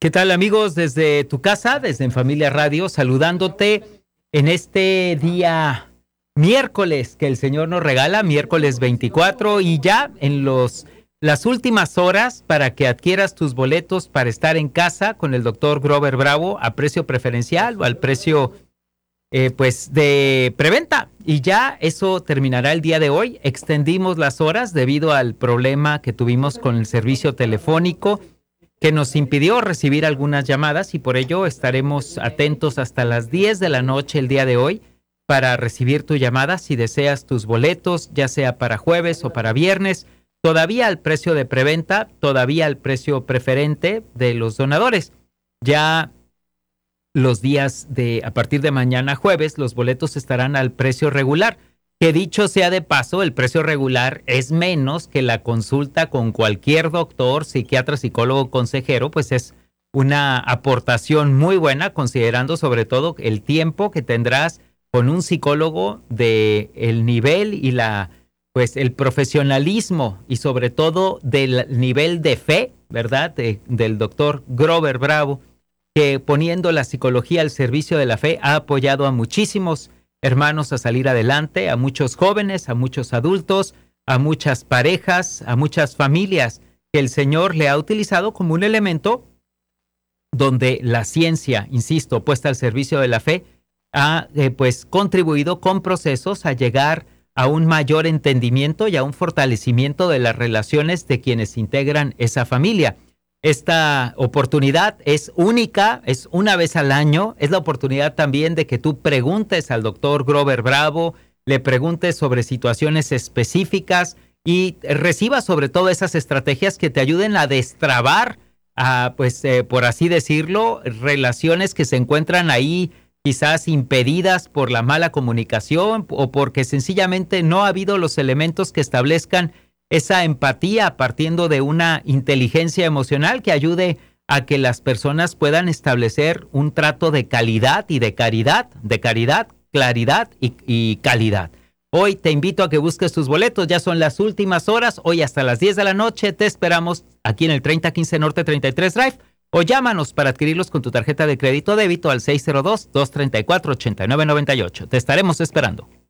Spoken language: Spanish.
¿Qué tal, amigos? Desde tu casa, desde En Familia Radio, saludándote en este día miércoles que el Señor nos regala, miércoles 24, y ya en las últimas horas para que adquieras tus boletos para estar en casa con el doctor Grover Bravo a precio preferencial o al precio de preventa. Y ya eso terminará el día de hoy. Extendimos las horas debido al problema que tuvimos con el servicio telefónico, que nos impidió recibir algunas llamadas, y por ello estaremos atentos hasta las 10 de la noche el día de hoy para recibir tu llamada si deseas tus boletos, ya sea para jueves o para viernes, todavía al precio de preventa, todavía al precio preferente de los donadores. Ya los días a partir de mañana jueves, los boletos estarán al precio regular. Que dicho sea de paso, el precio regular es menos que la consulta con cualquier doctor, psiquiatra, psicólogo, consejero, pues es una aportación muy buena, considerando sobre todo el tiempo que tendrás con un psicólogo de el nivel y el profesionalismo y sobre todo del nivel de fe, ¿verdad? Del doctor Grover Bravo, que poniendo la psicología al servicio de la fe ha apoyado a muchísimos hermanos a salir adelante, a muchos jóvenes, a muchos adultos, a muchas parejas, a muchas familias, que el Señor le ha utilizado como un elemento donde la ciencia, insisto, puesta al servicio de la fe, ha contribuido con procesos a llegar a un mayor entendimiento y a un fortalecimiento de las relaciones de quienes integran esa familia. Esta oportunidad es única, es una vez al año, es la oportunidad también de que tú preguntes al doctor Grover Bravo, le preguntes sobre situaciones específicas y recibas sobre todo esas estrategias que te ayuden a destrabar, por así decirlo, relaciones que se encuentran ahí quizás impedidas por la mala comunicación o porque sencillamente no ha habido los elementos que establezcan esa empatía partiendo de una inteligencia emocional que ayude a que las personas puedan establecer un trato de calidad y de caridad, claridad y calidad. Hoy te invito a que busques tus boletos, ya son las últimas horas, hoy hasta las 10 de la noche te esperamos aquí en el 3015 Norte 33 Drive, o llámanos para adquirirlos con tu tarjeta de crédito o débito al 602-234-8998. Te estaremos esperando.